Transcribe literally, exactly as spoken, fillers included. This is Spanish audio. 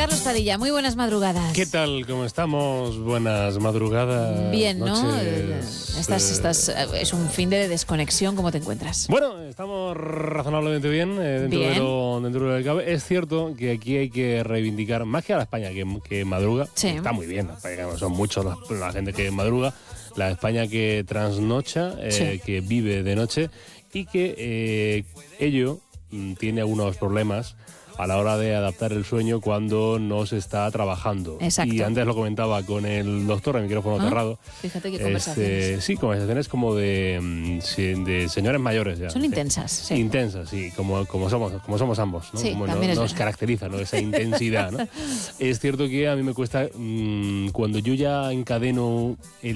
Carlos Padilla, muy buenas madrugadas. ¿Qué tal? ¿Cómo estamos? Buenas madrugadas. Bien, ¿no? Noches, Estás, eh... estás, es un fin de desconexión, ¿cómo te encuentras? Bueno, estamos razonablemente bien, eh, dentro, bien. De lo, dentro de lo que cabe. Es cierto que aquí hay que reivindicar, más que a la España que, que madruga, sí. está muy bien, la España, son muchos la, la gente que madruga, la España que trasnocha, eh, sí. que vive de noche y que eh, ello mm, tiene algunos problemas a la hora de adaptar el sueño cuando no se está trabajando. Exacto. Y antes lo comentaba con el doctor, el micrófono ¿Ah? cerrado. Fíjate qué Este, conversaciones. sí, conversaciones como de, de señores mayores ya. Son sí. intensas, sí. Intensas, sí, como, como, somos, como somos ambos, ¿no? Sí, como también no, es nos verdad. caracteriza, ¿no? Esa intensidad, ¿no? Es cierto que a mí me cuesta, mmm, cuando yo ya encadeno el